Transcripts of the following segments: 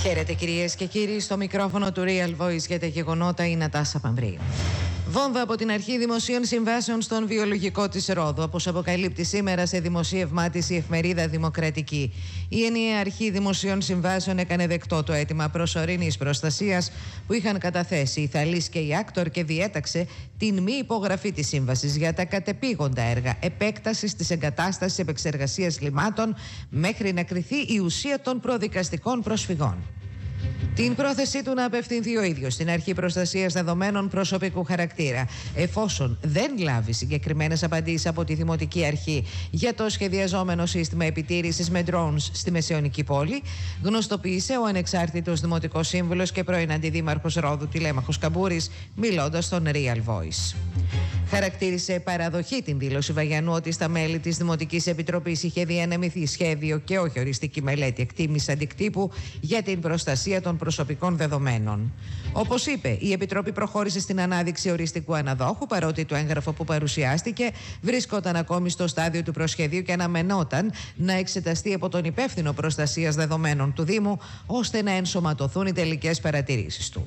Χαίρετε κυρίες και κύριοι, στο μικρόφωνο του Real Voice για τα γεγονότα η Νατάσα Παμβρή. Βόμβα από την αρχή δημοσίων συμβάσεων στον βιολογικό της Ρόδου, όπως αποκαλύπτει σήμερα σε δημοσίευμά της η εφημερίδα Δημοκρατική. Η ενιαία αρχή δημοσίων συμβάσεων έκανε δεκτό το αίτημα προσωρινής προστασίας που είχαν καταθέσει η Θαλής και η Άκτορ και διέταξε την μη υπογραφή της σύμβασης για τα κατεπήγοντα έργα επέκτασης της εγκατάστασης επεξεργασίας λιμάτων μέχρι να κριθεί η ουσία των προδικαστικών προσφυγών. Την πρόθεσή του να απευθυνθεί ο ίδιος στην Αρχή Προστασίας Δεδομένων Προσωπικού Χαρακτήρα, εφόσον δεν λάβει συγκεκριμένες απαντήσεις από τη Δημοτική Αρχή για το σχεδιαζόμενο σύστημα επιτήρησης με drones στη Μεσαιωνική Πόλη, γνωστοποίησε ο ανεξάρτητος Δημοτικός Σύμβουλος και πρώην Αντιδήμαρχος Ρόδου Τηλέμαχος Καμπούρης, μιλώντας στον Real Voice. Χαρακτήρισε παραδοχή την δήλωση Βαγιανού ότι στα μέλη της Δημοτικής Επιτροπής είχε διανεμηθεί σχέδιο και όχι οριστική μελέτη εκτίμηση αντικτύπου για την προστασία των προσωπικών δεδομένων. Όπως είπε, η Επιτροπή προχώρησε στην ανάδειξη οριστικού αναδόχου, παρότι το έγγραφο που παρουσιάστηκε βρίσκονταν ακόμη στο στάδιο του προσχεδίου και αναμενόταν να εξεταστεί από τον υπεύθυνο προστασίας δεδομένων του Δήμου, ώστε να ενσωματωθούν οι τελικές παρατηρήσεις του.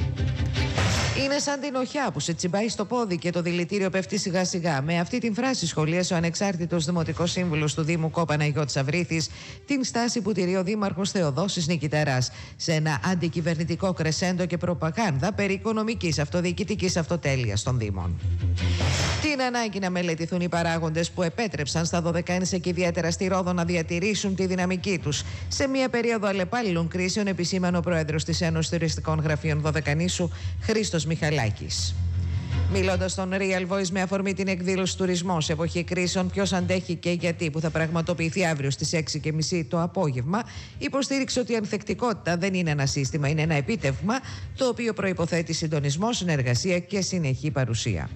Είναι σαν την οχιά που σε τσιμπάει στο πόδι και το δηλητήριο πέφτει σιγά σιγά. Με αυτή την φράση σχολίασε ο ανεξάρτητος Δημοτικός Σύμβουλος του Δήμου Παναγιώτης Αβρίθης την στάση που τηρεί ο Δήμαρχος Θεοδόσης Νικηταράς σε ένα αντικυβερνητικό κρεσέντο και προπαγάνδα περί οικονομικής αυτοδιοικητικής αυτοτέλειας των Δήμων. Την ανάγκη να μελετηθούν οι παράγοντες που επέτρεψαν στα Δωδεκάινσια και ιδιαίτερα στη Ρόδο να διατηρήσουν τη δυναμική τους σε μια περίοδο αλλεπάλληλων κρίσεων, επισήμανε ο πρόεδρος της Ένωσης Τουριστικών Γραφείων Δωδεκανήσου, Χρήστος Μιχαλάκης. Μιλώντας στον Real Voice με αφορμή την εκδήλωση Τουρισμός σε εποχή κρίσεων, ποιος αντέχει και γιατί, που θα πραγματοποιηθεί αύριο στις 6:30 το απόγευμα, υποστήριξε ότι η ανθεκτικότητα δεν είναι ένα σύστημα, είναι ένα επίτευγμα το οποίο προϋποθέτει συντονισμό, συνεργασία και συνεχή παρουσία.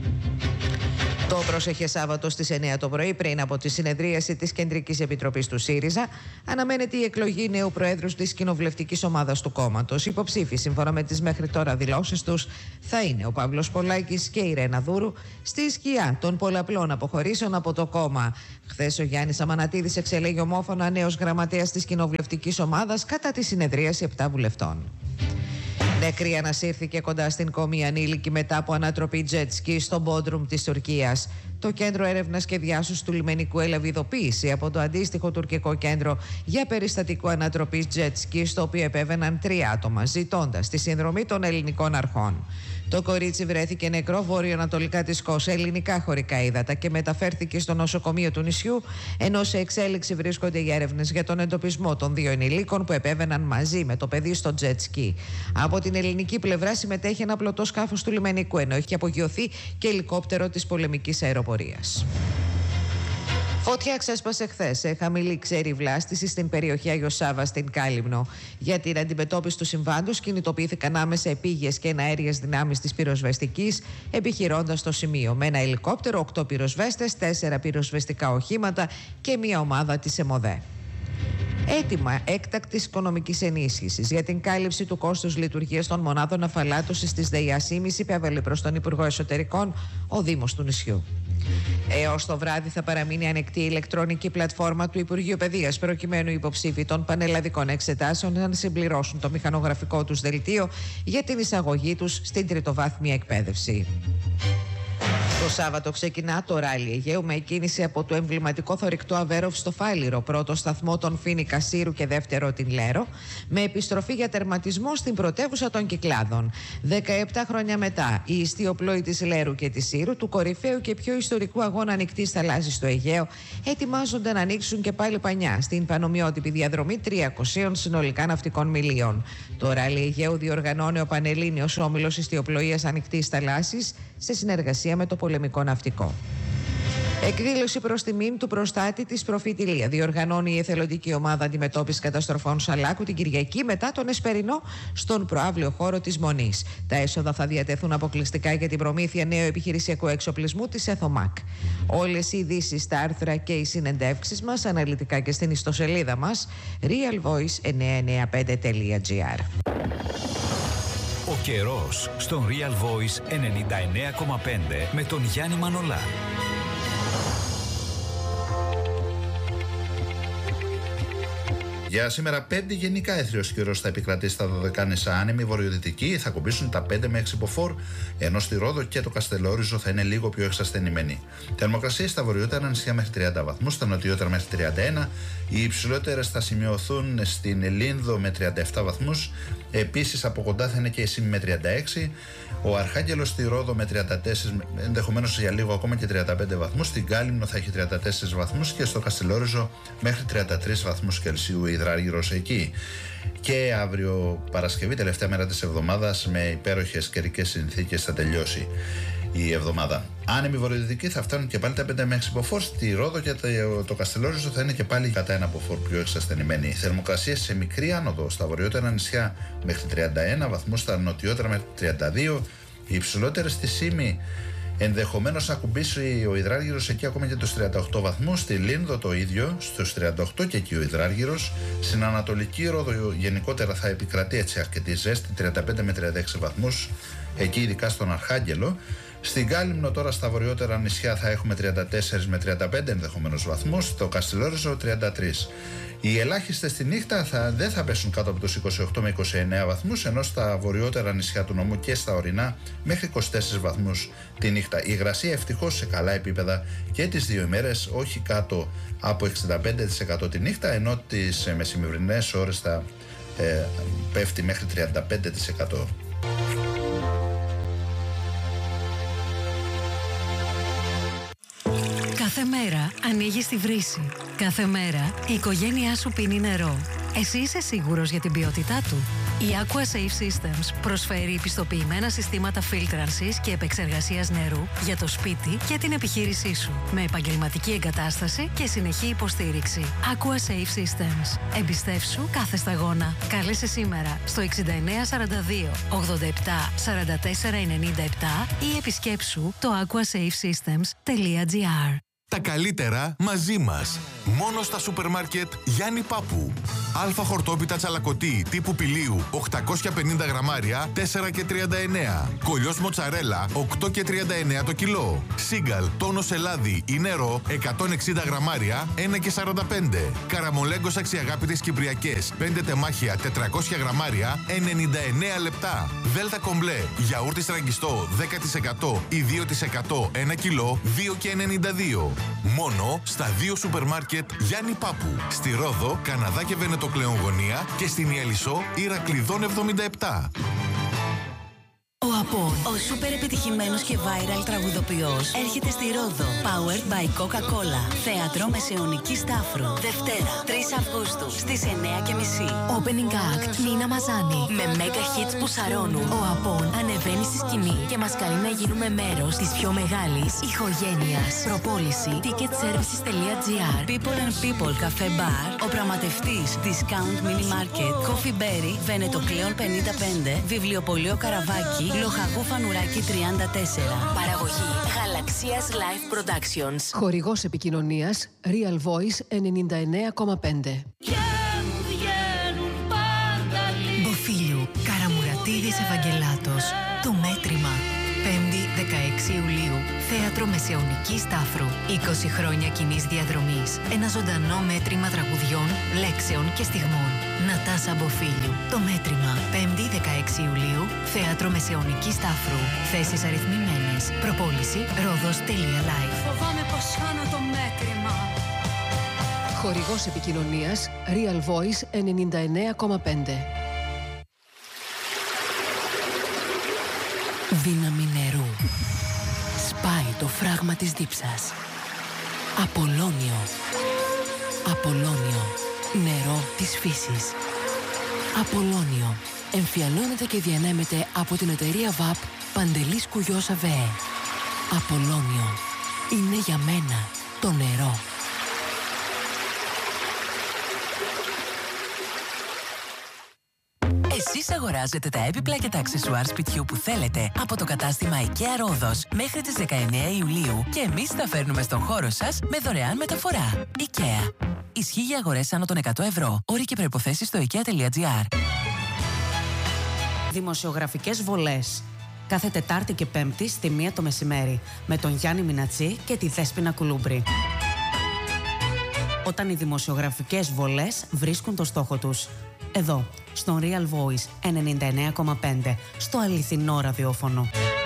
Το πρόσεχε Σάββατο στις 9 το πρωί, πριν από τη συνεδρίαση της Κεντρικής Επιτροπής του ΣΥΡΙΖΑ, αναμένεται η εκλογή νέου Προέδρου της κοινοβουλευτικής ομάδας του κόμματος. Υποψήφοι, σύμφωνα με τις μέχρι τώρα δηλώσεις τους, θα είναι ο Παύλος Πολάκης και η Ρένα Δούρου, στη σκιά των πολλαπλών αποχωρήσεων από το κόμμα. Χθες ο Γιάννης Αμανατίδης εξελέγει ομόφωνα νέος γραμματέας της κοινοβουλευτικής ομάδας κατά τη συνεδρίαση 7 βουλευτών. Νεκρή ανασύρθηκε κοντά στην Κόμη ανήλικη μετά από ανατροπή jet ski στο Μπόντρουμ της Τουρκίας. Το Κέντρο Έρευνας και Διάσωσης του Λιμενικού έλαβε ειδοποίηση από το αντίστοιχο τουρκικό κέντρο για περιστατικό ανατροπής jet ski, στο οποίο επέβαιναν 3 άτομα, ζητώντας τη συνδρομή των ελληνικών αρχών. Το κορίτσι βρέθηκε νεκρό βορειοανατολικά της Κος σε ελληνικά χωρικά ύδατα και μεταφέρθηκε στο νοσοκομείο του νησιού, ενώ σε εξέλιξη βρίσκονται οι έρευνες για τον εντοπισμό των 2 ενηλίκων που επέβαιναν μαζί με το παιδί στο jet ski. Από την ελληνική πλευρά συμμετέχει ένα πλωτό σκάφος του λιμενικού, ενώ έχει απογειωθεί και ελικόπτερο της πολεμικής αεροπορίας. Φωτιά ξέσπασε χθες σε χαμηλή ξέρη βλάστηση στην περιοχή Άγιο Σάββα στην Κάλυμνο. Για την αντιμετώπιση του συμβάντος κινητοποιήθηκαν άμεσα επίγειες και εναέριες δυνάμεις της πυροσβεστικής, επιχειρώντας το σημείο με ένα ελικόπτερο, 8 πυροσβέστες, 4 πυροσβεστικά οχήματα και μια ομάδα της ΕΜΟΔΕ. Έτοιμα έκτακτης οικονομικής ενίσχυσης για την κάλυψη του κόστους λειτουργίας των μονάδων αφαλάτωσης της ΔΕΙΑΣΥΜΙΣ υπέβαλε προς τον Υπουργό Εσωτερικών ο Δήμος του νησιού. Έως το βράδυ θα παραμείνει ανοιχτή η ηλεκτρονική πλατφόρμα του Υπουργείου Παιδείας, προκειμένου οι υποψήφοι των πανελλαδικών εξετάσεων να συμπληρώσουν το μηχανογραφικό τους δελτίο για την εισαγωγή τους στην τριτοβάθμια εκπαίδευση. Το Σάββατο ξεκινά το ράλι Αιγαίου με εκκίνηση από το εμβληματικό θωρηκτό Αβέροφ στο Φάληρο, πρώτο σταθμό των Φοίνικα Σύρου και δεύτερο την Λέρο, με επιστροφή για τερματισμό στην πρωτεύουσα των Κυκλάδων. 17 χρόνια μετά, οι ιστιοπλοίοι της Λέρου και της Σύρου, του κορυφαίου και πιο ιστορικού αγώνα ανοιχτής θαλάσσης στο Αιγαίο, ετοιμάζονται να ανοίξουν και πάλι πανιά στην πανομοιότυπη διαδρομή 300 συνολικά ναυτικών μιλίων. Το ράλι Αιγαίου διοργανώνει ο Πανελλήνιος Όμιλος Ιστιοπλοείας Ανοιχτής Θαλάσσης σε συνεργασία με το Πολεμικό Ναυτικό. Εκδήλωση προς τιμήν του προστάτη της Προφητηλία διοργανώνει η εθελοντική ομάδα αντιμετώπισης καταστροφών Σαλάκου την Κυριακή μετά τον Εσπερινό στον προαύλιο χώρο της Μονής. Τα έσοδα θα διατεθούν αποκλειστικά για την προμήθεια νέου επιχειρησιακού εξοπλισμού της ΕΘΟΜΑΚ. Όλες οι ειδήσεις στα άρθρα και οι συνεντεύξεις μας αναλυτικά και στην ιστοσελίδα μας realvoice995.gr. Ο καιρός στον Real Voice 99,5 με τον Γιάννη Μανολά. Για σήμερα 5 γενικά έθριος καιρός θα επικρατήσει στα Δωδεκάνησα, άνεμοι βορειοδυτικοί θα ακουμπήσουν τα 5 με 6 μποφόρ, ενώ στη Ρόδο και το Καστελόριζο θα είναι λίγο πιο εξασθενημένοι. Θερμοκρασίες στα βορειότερα νησιά μέχρι 30 βαθμούς, στα νοτιότερα μέχρι 31, οι υψηλότερες θα σημειωθούν στην Λίνδο με 37 βαθμούς, επίσης από κοντά θα είναι και η Σύμη με 36, ο Αρχάγγελος στη Ρόδο με 34, ενδεχομένως για λίγο ακόμα και 35 βαθμούς, στην Κάλυμνο θα έχει 34 βαθμούς και στο Καστελόριζο μέχρι 33 βαθμούς Κελσίου υδράργυρος εκεί. Και αύριο Παρασκευή, τελευταία μέρα της εβδομάδας, με υπέροχες καιρικές συνθήκες θα τελειώσει η εβδομάδα. Άνεμοι βορειοδυτικοί θα φτάνουν και πάλι τα 5 με 6 μποφόρ, στη Ρόδο και το Καστελόριζο θα είναι και πάλι κατά 1 μποφόρ πιο εξασθενημένοι. Θερμοκρασίες σε μικρή άνοδο στα βορειότερα νησιά μέχρι 31 βαθμούς, στα νοτιότερα μέχρι 32, οι υψηλότερες στη Σύμη ενδεχομένως να ακουμπήσει ο υδράργυρος εκεί ακόμα και τους 38 βαθμούς, στη Λίνδο το ίδιο, στους 38 και εκεί ο υδράργυρος, στην Ανατολική Ρόδο γενικότερα θα επικρατεί έτσι αρκετή ζέστη, 35 με 36 βαθμούς, εκεί ειδικά στον Αρχάγγελο. Στην Κάλυμνο τώρα στα βορειότερα νησιά θα έχουμε 34 με 35 ενδεχομένως βαθμούς, στο Καστελόριζο 33. Οι ελάχιστες στη νύχτα δεν θα πέσουν κάτω από τους 28 με 29 βαθμούς, ενώ στα βορειότερα νησιά του νομού και στα ορεινά μέχρι 24 βαθμούς τη νύχτα. Η υγρασία ευτυχώς σε καλά επίπεδα και τις δύο ημέρες, όχι κάτω από 65% τη νύχτα, ενώ τις μεσημβρινές ώρες θα πέφτει μέχρι 35%. Κάθε μέρα ανοίγεις τη βρύση. Κάθε μέρα η οικογένειά σου πίνει νερό. Εσύ είσαι σίγουρος για την ποιότητά του? Η Aqua Safe Systems προσφέρει πιστοποιημένα συστήματα φίλτρανσης και επεξεργασίας νερού για το σπίτι και την επιχείρησή σου, με επαγγελματική εγκατάσταση και συνεχή υποστήριξη. Aqua Safe Systems. Εμπιστεύσου κάθε σταγόνα. Κάλεσε σήμερα στο 6942 87 44 97 ή επισκέψου το aquasafesystems.gr. Τα καλύτερα μαζί μας. Μόνο στα σούπερ μάρκετ Γιάννη Πάπου. Αλφα χορτόπιτα τσαλακωτή τύπου πηλίου 850 γραμμάρια 4 και 39. Κολλιός μοτσαρέλα 8 και 39 το κιλό. Σίγκαλ τόνος ελάδι ή νερό 160 γραμμάρια 1 και 45. Καραμολέγκος αξιαγάπητες κυπριακές 5 τεμάχια 400 γραμμάρια 99 λεπτά. Δέλτα κομπλέ γιαούρτι στραγγιστό 10% ή 2% 1 κιλό 2 και 92. Μόνο στα 2 σούπερ μάρκετ Γιάννη Πάπου. Στη Ρόδο, Καναδά και Βενετοκλέον γωνία και στην Ιαλισσό Ηρακλειδών 77. Ο Απόν, ο σούπερ επιτυχημένος και viral τραγουδοποιός, έρχεται στη Ρόδο. Powered by Coca-Cola. Θέατρο Μεσαιωνικής Τάφρου. Δευτέρα, 3 Αυγούστου, στις 9:30. Opening Act Νίνα Μαζάνη. Με mega hits που σαρώνουν, Ο Απόν ανεβαίνει στη σκηνή και μας καλεί να γίνουμε μέρος της πιο μεγάλης ηχογένειας. Προπόληση ticketservices.gr. People and People Cafe Bar, ο πραγματευτής Discount Mini Market, Coffee Berry, Βενετοκλέον 55, Βιβλιοπωλείο Καραβάκι, Λοχαγού Φανουράκι 34. Παραγωγή Γαλαξίας Live Productions. Χορηγός επικοινωνίας Real Voice 99,5. Μποφίλιου Καραμουρατίδης Ευαγγελάτος. Το μέτρημα. 5η 16 Ιουλίου. Θέατρο Μεσαιωνικής Τάφρου. 20 χρόνια κοινής διαδρομής. Ένα ζωντανό μέτρημα τραγουδιών, λέξεων και στιγμών. Νατάσα Μποφίλιου. Το μέτρημα. 5η 16 Ιουλίου. Θέατρο Μεσαιωνικής Τάφρου. Θέσεις αριθμημένες. Προπόληση Ρόδος.live. Φοβάμαι πως χάνω το μέτρημα. Χορηγός επικοινωνίας Real Voice 99,5. Δύναμη νερού. Σπάει το φράγμα της δίψας. Απολώνιο. Απολώνιο. Νερό της φύσης. Απολώνιο. Εμφιαλώνεται και διανέμεται από την εταιρεία ΒΑΠ Παντελής Κουγιός ΑΒΕ. Απολώνιο. Είναι για μένα το νερό. Εσείς αγοράζετε τα έπιπλα και τα αξεσουάρ σπιτιού που θέλετε από το κατάστημα IKEA Ρόδος μέχρι τις 19 Ιουλίου και εμείς τα φέρνουμε στον χώρο σας με δωρεάν μεταφορά. IKEA. Ισχύει για αγορές άνω των 100 ευρώ. Όροι και προϋποθέσεις στο IKEA.gr. Δημοσιογραφικές βολές. Κάθε Τετάρτη και Πέμπτη στη 1 το μεσημέρι με τον Γιάννη Μινατσί και τη Δέσποινα Κουλούμπρη. όταν οι δημοσιογραφικές βολές βρίσκουν το στόχο τους. Εδώ, στον Real Voice 99,5, στο αληθινό ραδιόφωνο.